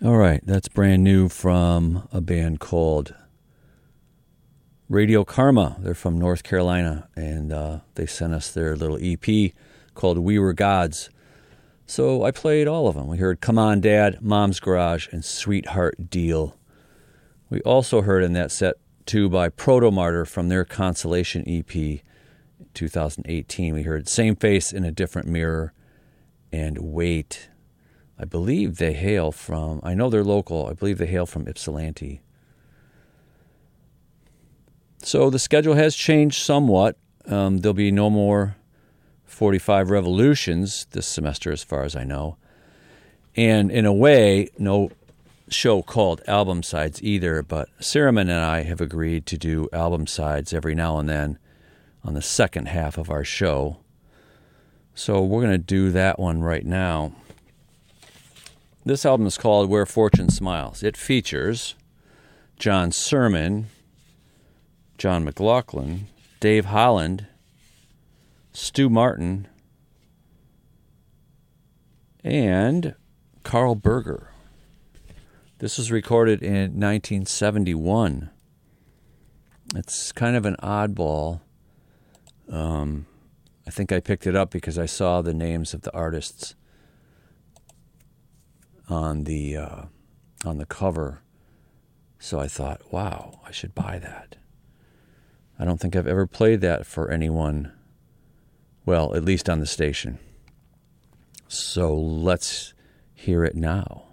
All right, that's brand new from a band called Radio Karma. They're from North Carolina, and they sent us their little EP called We Were Gods. So I played all of them. We heard Come On Dad, Mom's Garage, and Sweetheart Deal. We also heard in that set, too, by Proto-Martyr from their Consolation EP 2018. We heard Same Face in a Different Mirror and Wait. I believe they hail from, I know they're local, I believe they hail from Ypsilanti. So the schedule has changed somewhat. There'll be no more 45 Revolutions this semester as far as I know. And in a way, no show called Album Sides either, but Saraman and I have agreed to do Album Sides every now and then on the second half of our show. So we're going to do that one right now. This album is called Where Fortune Smiles. It features John Sermon, John McLaughlin, Dave Holland, Stu Martin, and Carl Berger. This was recorded in 1971. It's kind of an oddball. I think I picked it up because I saw the names of the artists on the cover. So I thought, wow, I should buy that. I don't think I've ever played that for anyone, well, at least on the station. So let's hear it now.